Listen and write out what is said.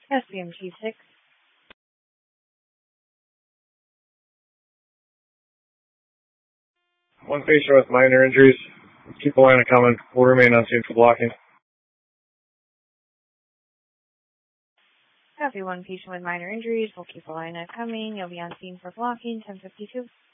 SBMT 6. One patient with minor injuries. Keep the line coming. We'll remain on scene for blocking. Copy, one patient with minor injuries. We'll keep the line coming. You'll be on scene for blocking, 1052.